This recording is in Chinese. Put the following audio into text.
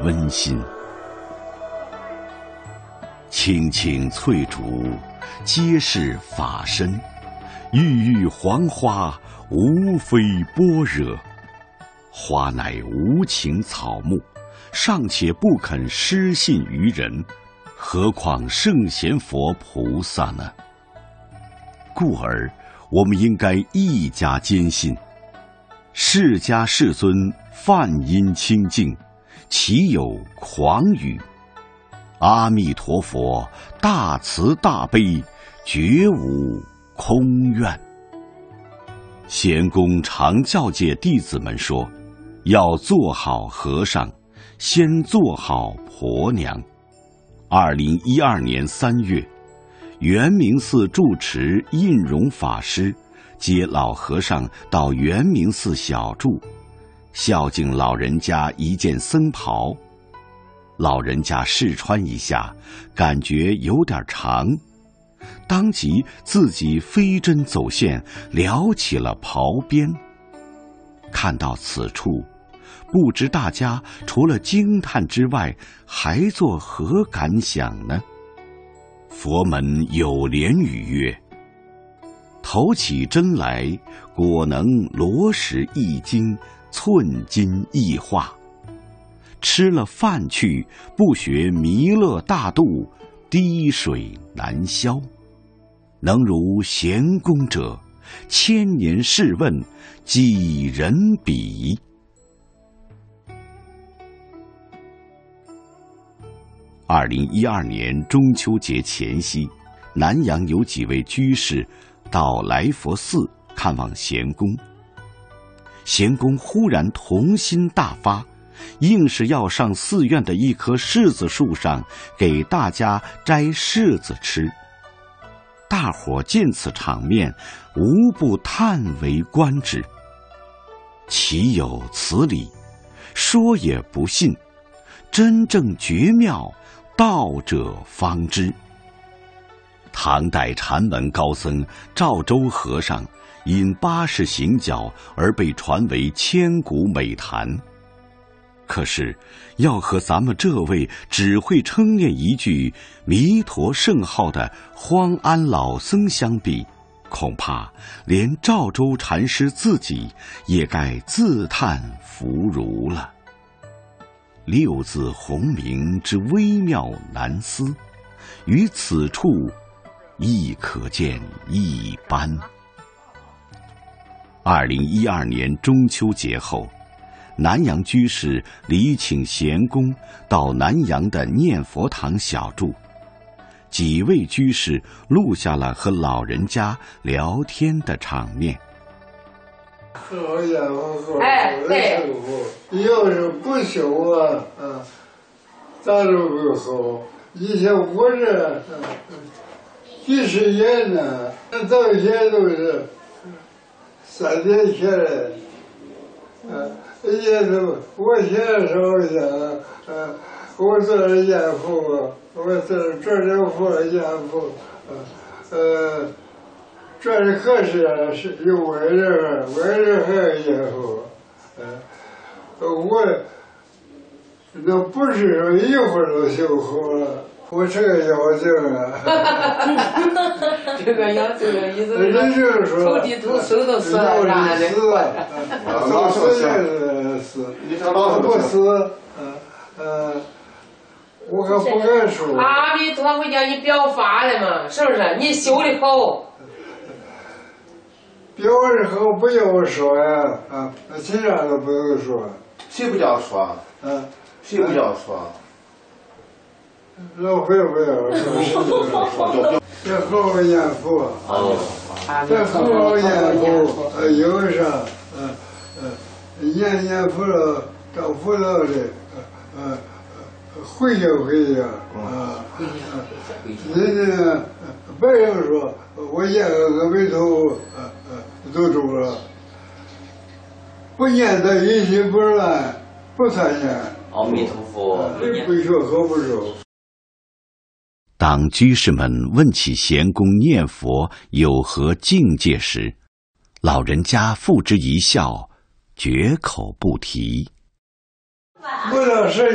温馨。青青翠竹，皆是法身，郁郁黄花，无非般若。花乃无情草木，尚且不肯失信于人，何况圣贤佛菩萨呢？故而我们应该一家坚信，释迦世尊梵音清净，岂有诳语？阿弥陀佛大慈大悲，绝无空愿。贤公常教诫弟子们说，要做好和尚，先做好婆娘。2012年3月，圆明寺住持印容法师接老和尚到圆明寺小住，孝敬老人家一件僧袍。老人家试穿一下，感觉有点长，当即自己飞针走线撩起了袍边。看到此处，不知大家除了惊叹之外，还作何感想呢？佛门有莲语曰：头起针来，果能罗石一斤，寸金一化。吃了饭去，不学弥勒大度，滴水难消。能如贤公者，千年试问，几人比？2012年中秋节前夕，南阳有几位居士到来佛寺看望贤公。贤公忽然童心大发，硬是要上寺院的一棵柿子树上给大家摘柿子吃。大伙见此场面，无不叹为观止。岂有此理？说也不信，真正绝妙，道者方知。唐代禅门高僧赵州和尚因80行脚而被传为千古美谈。可是要和咱们这位只会称念一句弥陀圣号的荒安老僧相比，恐怕连赵州禅师自己也该自叹弗如了。六字洪名之微妙难思，于此处亦可见一斑。2012年中秋节后，南阳居士礼请贤公到南阳的念佛堂小住，几位居士录下了和老人家聊天的场面。 好家伙，对，要是不修咋都不好。以前我这几十年呢，到现在都是3天前来。也是，我现在说一下，我这念佛，我这念佛念佛，这可是有外人还要念佛，我那不是说一会儿就修好了，我这个妖精啊， 这个妖精的意思是说， 土地土手都死了，啥的， 都死也死，不死，我可不敢说。 阿弥陀佛叫你表法了嘛，是不是？你修的好。 表的好不要我说呀，其他都不用说。 谁不叫说？谁不叫说？ 老会不要说，这好好念佛，这好好念佛，有啥，念佛了，到佛道里，回家人家别人说我念个阿弥陀佛，都中了，不念他一心不乱，不参念。 阿弥陀佛， 不说和不说。 当居士们问起贤公念佛有何境界时，老人家付之一笑，绝口不提。 不知道是